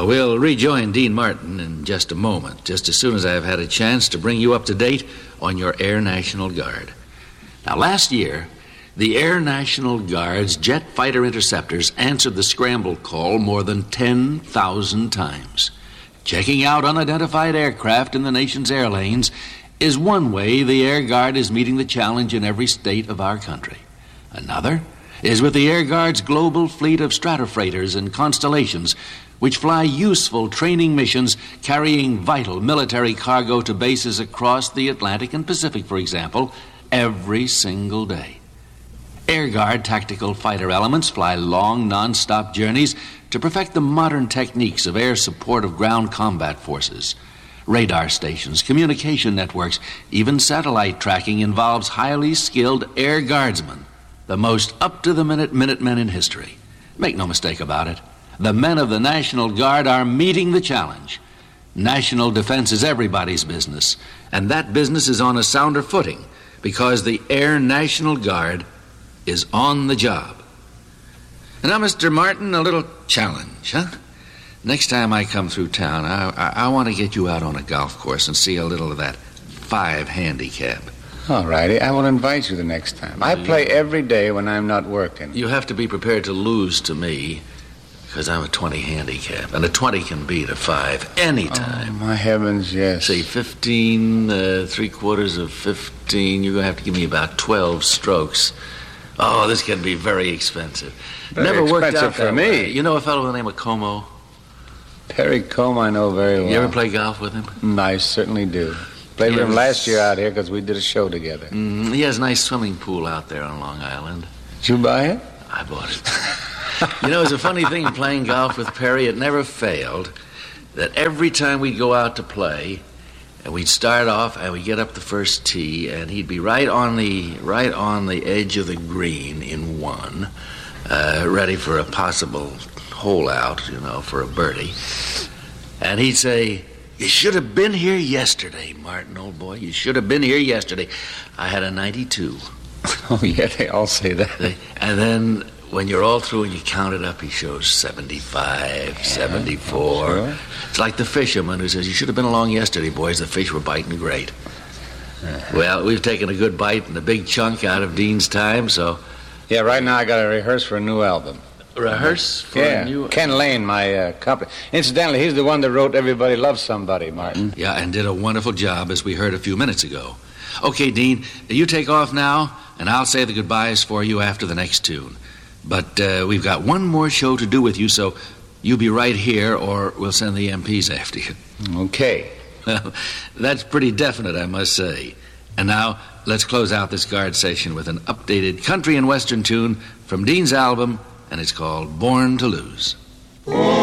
We'll rejoin Dean Martin in just a moment, just as soon as I've had a chance to bring you up to date on your Air National Guard. Now, last year, the Air National Guard's jet fighter interceptors answered the scramble call more than 10,000 times. Checking out unidentified aircraft in the nation's air lanes is one way the Air Guard is meeting the challenge in every state of our country. Another is with the Air Guard's global fleet of stratofreighters and Constellations, which fly useful training missions carrying vital military cargo to bases across the Atlantic and Pacific, for example, every single day. Air Guard tactical fighter elements fly long, non-stop journeys to perfect the modern techniques of air support of ground combat forces. Radar stations, communication networks, even satellite tracking involves highly skilled Air Guardsmen, the most up-to-the-minute Minutemen in history. Make no mistake about it. The men of the National Guard are meeting the challenge. National defense is everybody's business, and that business is on a sounder footing because the Air National Guard is on the job. And now, Mr. Martin, a little challenge, huh? Next time I come through town, I want to get you out on a golf course and see a little of that 5 handicap. All righty, I will invite you the next time. I play every day when I'm not working. You have to be prepared to lose to me, because I'm a 20 handicap, and a 20 can beat a 5 anytime. Oh, my heavens, yes. Say 15, 3/4 of 15, you're going to have to give me about 12 strokes. Oh, this can be very expensive. Very Never worked out expensive for me. way. You know a fellow by the name of Como? Perry Combe, I know very well. You ever play golf with him? I certainly do. Played with him last year out here because we did a show together. He has a nice swimming pool out there on Long Island. Did you buy it? I bought it. You know, it's a funny thing playing golf with Perry. It never failed that every time we'd go out to play, and we'd start off and we'd get up the first tee, and he'd be right on the edge of the green in one, ready for a possible hole out, you know, for a birdie. And he'd say, "You should have been here yesterday, Martin, old boy. You should have been here yesterday." I had a 92. Oh, yeah, they all say that. And then when you're all through and you count it up, he shows 75, 74. Sure. It's like the fisherman who says, "You should have been along yesterday, boys. The fish were biting great." Well, we've taken a good bite and a big chunk out of Dean's time, so... Yeah, right now I got to rehearse for a new album. Rehearse for a new... Ken Lane, my company. Incidentally, he's the one that wrote Everybody Loves Somebody, Martin. Yeah, and did a wonderful job, as we heard a few minutes ago. Okay, Dean, you take off now, and I'll say the goodbyes for you after the next tune. But we've got one more show to do with you, so you be right here, or we'll send the MPs after you. Okay. Well, that's pretty definite, I must say. And now, let's close out this Guard session with an updated country and western tune from Dean's album, and it's called Born to Lose.